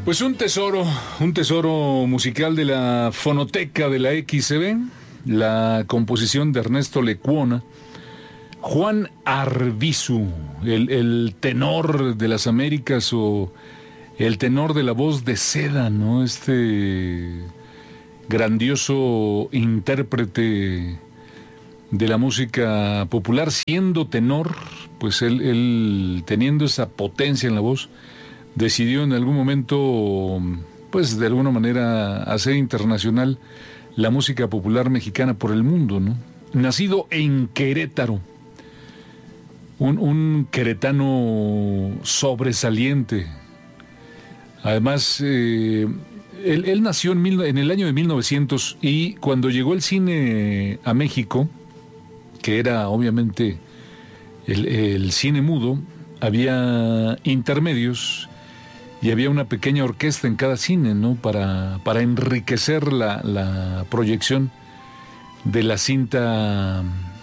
Pues un tesoro musical de la fonoteca de la XCB, la composición de Ernesto Lecuona, Juan Arvizu, el tenor de las Américas o el tenor de la voz de seda, ¿no? Este grandioso intérprete de la música popular, siendo tenor, pues él teniendo esa potencia en la voz, decidió en algún momento, pues de alguna manera, hacer internacional la música popular mexicana por el mundo, ¿no? Nacido en Querétaro, un queretano sobresaliente. Además, él nació en el año de 1900 y cuando llegó el cine a México, que era obviamente el cine mudo, había intermedios y había una pequeña orquesta en cada cine, ¿no? Para enriquecer la proyección de la cinta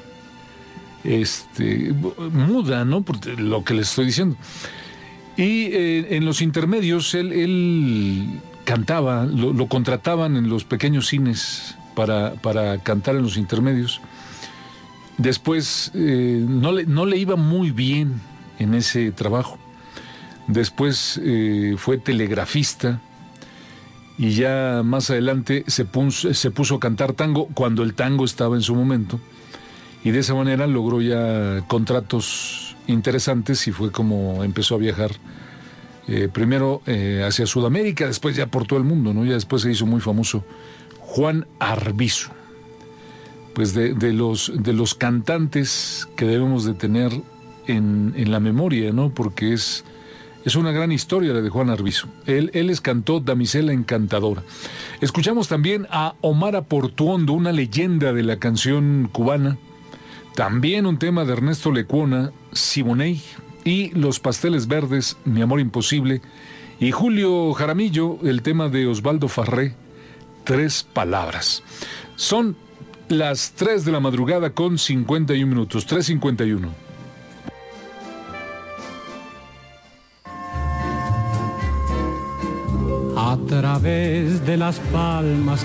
muda, ¿no? Por lo que les estoy diciendo. Y en los intermedios él cantaba, lo contrataban en los pequeños cines para cantar en los intermedios. Después no le iba muy bien en ese trabajo. Después fue telegrafista y ya más adelante se puso a cantar tango cuando el tango estaba en su momento, y de esa manera logró ya contratos interesantes y fue como empezó a viajar primero hacia Sudamérica, después ya por todo el mundo, ¿no? Ya después se hizo muy famoso Juan Arvizu. Pues de los cantantes que debemos de tener en la memoria, ¿no? Porque es una gran historia la de Juan Arvizu. Él les cantó Damisela Encantadora. Escuchamos también a Omar Aportuondo, una leyenda de la canción cubana. También un tema de Ernesto Lecuona, Siboney, y Los Pasteles Verdes, Mi Amor Imposible. Y Julio Jaramillo, el tema de Osvaldo Farré, Tres Palabras. Son las 3 de la madrugada con 51 minutos, 3:51. A través de las palmas